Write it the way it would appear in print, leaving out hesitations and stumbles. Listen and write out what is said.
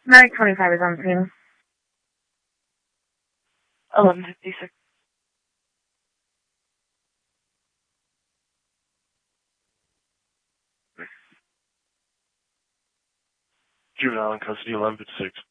Medic 25 is on scene. 1156. Juvenile in custody, 1156.